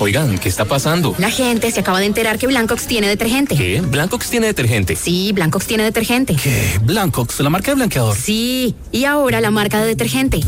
Oigan, ¿qué está pasando? La gente se acaba de enterar que Blancox tiene detergente. ¿Qué? ¿Blancox tiene detergente? Sí, Blancox tiene detergente. ¿Qué? ¿Blancox? ¿La marca de blanqueador? Sí, y ahora la marca de detergente.